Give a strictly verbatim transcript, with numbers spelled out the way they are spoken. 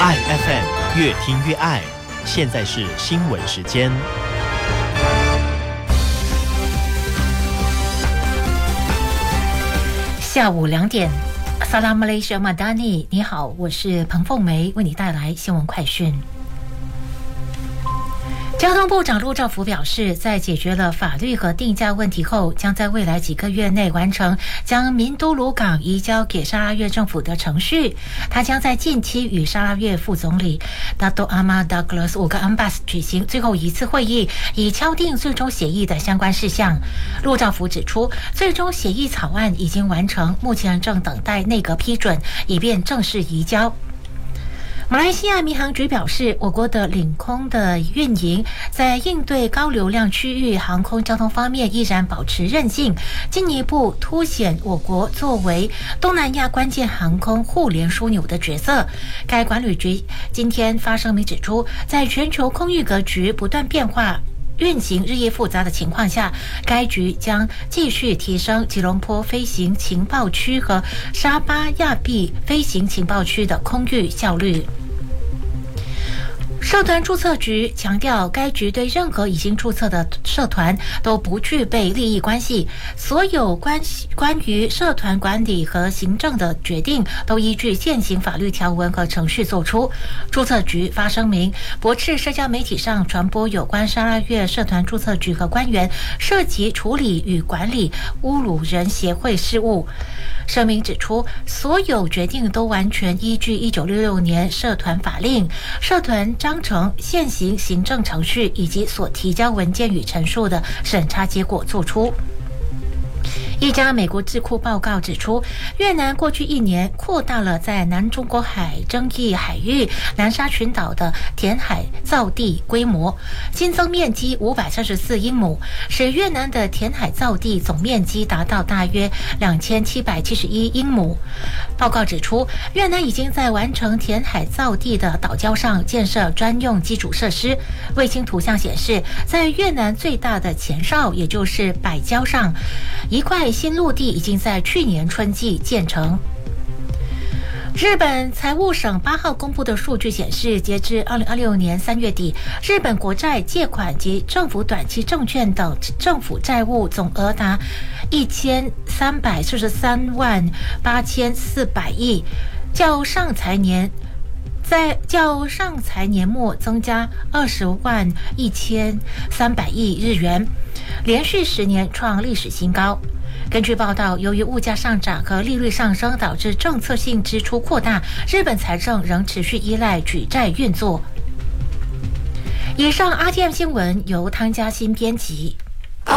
爱 F M 越听越爱，现在是新闻时间。 下午两点，萨拉马雷西亚马达尼，你好，我是彭凤梅，为你带来新闻快讯。交通部长陆兆福表示，在解决了法律和定价问题后，将在未来几个月内完成将民都鲁港移交给沙拉越政府的程序。他将在近期与沙拉越副总理 Dato Ahmad Douglas Uga Ambas 举行最后一次会议，以敲定最终协议的相关事项。陆兆福指出，最终协议草案已经完成，目前正等待内阁批准，以便正式移交。马来西亚民航局表示，我国的领空的运营在应对高流量区域航空交通方面依然保持韧性，进一步凸显我国作为东南亚关键航空互联枢纽的角色。该管理局今天发声明指出，在全球空域格局不断变化、运行日益复杂的情况下，该局将继续提升吉隆坡飞行情报区和沙巴亚庇飞行情报区的空域效率。社团注册局强调，该局对任何已经注册的社团都不具备利益关系，所有关关于社团管理和行政的决定都依据现行法律条文和程序作出。注册局发声明，驳斥社交媒体上传播有关沙拉越社团注册局和官员涉及处理与管理侮辱人协会事务。声明指出，所有决定都完全依据一九六六年社团法令、社团章程、现行行政程序以及所提交文件与陈述的审查结果作出。一家美国智库报告指出，越南过去一年扩大了在南中国海争议海域南沙群岛的填海造地规模，新增面积五百三十四英亩，使越南的填海造地总面积达到大约两千七百七十一英亩。报告指出，越南已经在完成填海造地的岛礁上建设专用基础设施。卫星图像显示，在越南最大的前哨，也就是百礁上，一块新陆地已经在去年春季建成。日本财务省八号公布的数据显示，截至二零二六年三月底，日本国债、借款及政府短期证券等政府债务总额达一千三百四十三万八千四百亿，较上财年在较上财年末增加二十万一千三百亿日元，连续十年创历史新高。根据报道，由于物价上涨和利率上升导致政策性支出扩大，日本财政仍持续依赖举债运作。以上 R T M 新闻由汤嘉欣编辑。